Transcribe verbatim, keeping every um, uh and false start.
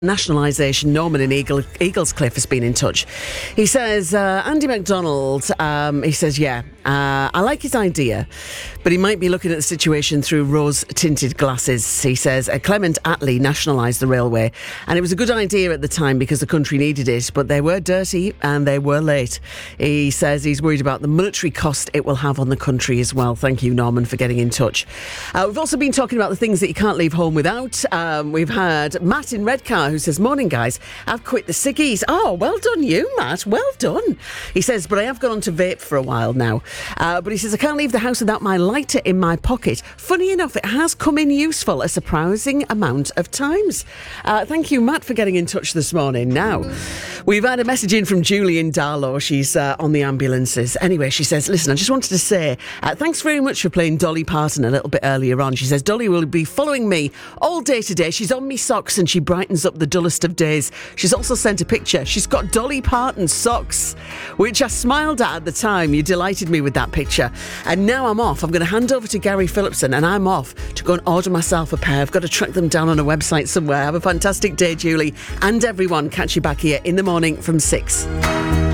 nationalisation. Norman in Eagle, Eaglescliffe has been in touch. He says, uh, Andy McDonald, um, he says, yeah, uh, I like his idea, but he might be looking at the situation through rose-tinted glasses. He says, uh, Clement Attlee nationalised the railway, and it was a good idea at the time because the country needed it, but they were dirty and they were late. He says he's worried about the monetary cost it will have on the country as well. Thank you, Norman, for getting in touch. Uh, we've also been talking about the things that you can't leave home without. Um, we've had Matt in Redcar who says, morning guys, I've quit the ciggies. Oh, well done you, Matt, well done. He says, but I have gone on to vape for a while now. Uh, but he says, I can't leave the house without my lighter in my pocket. Funny enough, it has come in useful a surprising amount of times. Uh, thank you, Matt, for getting in touch this morning. Now, we've had a message in from Julie in Darlow. She's uh, on the ambulances. Anyway, she says, listen, I just wanted to say, uh, thanks very much for playing Dolly Parton a little bit earlier on. She says, Dolly will be following me all day today. She's on me socks and she brightens up the dullest of days. She's also sent a picture. She's got Dolly Parton socks, which I smiled at at the time. You delighted me with that picture. And now I'm off. I'm going to hand over to Gary Phillipson and I'm off to go and order myself a pair. I've got to track them down on a website somewhere. Have a fantastic day, Julie, and everyone. Catch you back here in the morning from six.